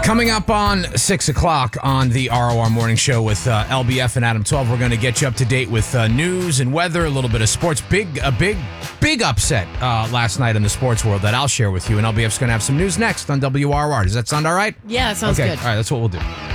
Coming up on 6 o'clock on the ROR Morning Show with LBF and Adam 12, we're going to get you up to date with news and weather, a little bit of sports. A big upset last night in the sports world that I'll share with you. And LBF's going to have some news next on WRR. Does that sound all right? Yeah, that sounds good. All right, that's what we'll do.